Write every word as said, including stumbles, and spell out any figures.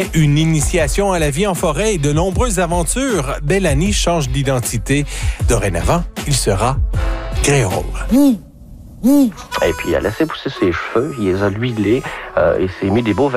une initiation à la vie en forêt et de nombreuses aventures, Bellany change d'identité. Dorénavant, il sera créole. Et puis, il a laissé pousser ses cheveux, il les a huilés euh, et s'est mis des beaux